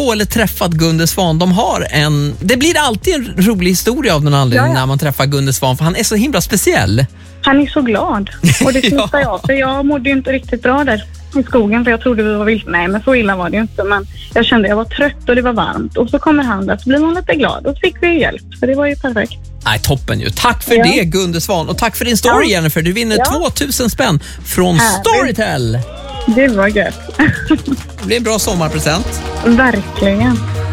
på eller träffat Gunde Svan. Det blir alltid en rolig historia av någon anledning när man träffar Gunde Svan, för han är så himla speciell. Han är så glad. Och det smittar jag. För jag mådde ju inte riktigt bra där i skogen, för jag trodde vi var vilt. Nej, men så illa var det ju inte. Men jag kände jag var trött och det var varmt. Och så kommer han där, så blir man lite glad. Och så fick vi hjälp, för det var ju perfekt. Nej, toppen ju. Tack för det, Gunde Svan. Och tack för din story, Jennifer. Du vinner 2000 spänn från Storytel. Det var gött. Det blir en bra sommarpresent. Verkligen.